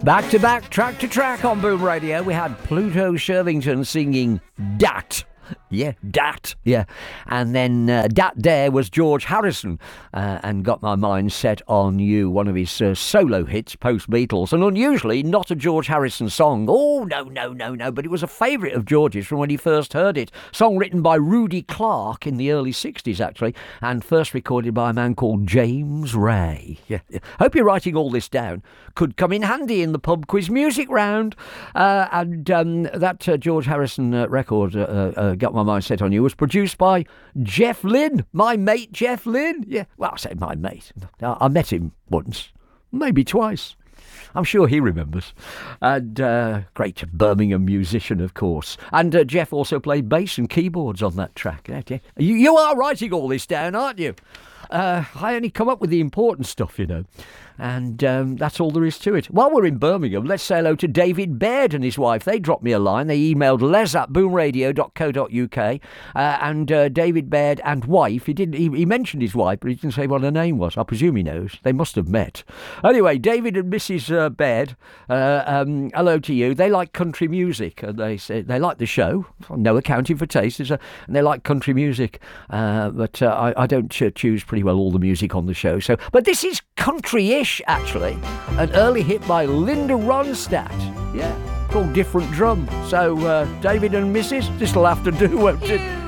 Back to back, track to track on Boom Radio, we had Pluto Shirvington singing Dat. Yeah, Dat. Yeah. And then Dat there was George Harrison and Got My Mind Set on You, one of his solo hits post-Beatles. And unusually, not a George Harrison song. Oh, no. But it was a favourite of George's from when he first heard it. Song written by Rudy Clark in the early 60s, actually, and first recorded by a man called James Ray. Yeah. Hope you're writing all this down. Could come in handy in the pub quiz music round. That George Harrison record, Got My Mind Set on You, was produced by Jeff Lynne, my mate Jeff Lynne. Yeah, well, I say my mate. I met him once, maybe twice. I'm sure he remembers. And great Birmingham musician, of course. And Jeff also played bass and keyboards on that track. You are writing all this down, aren't you? I only come up with the important stuff, you know. And that's all there is to it. While we're in Birmingham, let's say hello to David Baird and his wife. They dropped me a line. They emailed les@boomradio.co.uk. And David Baird and wife, he mentioned his wife, but he didn't say what her name was. I presume he knows. They must have met. Anyway, David and Mrs. Baird, hello to you. They like country music. They say they like the show. No accounting for taste. And they like country music. But I don't choose pretty well all the music on the show. But this is country-ish, actually. An early hit by Linda Ronstadt. Yeah, called Different Drum. So, David and Mrs., this'll have to do, won't it?